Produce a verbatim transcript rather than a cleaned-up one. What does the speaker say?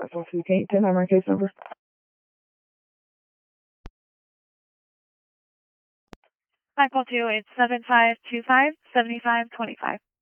That's one two, can you my case number? five four two, eight seven five two five, seven five two five.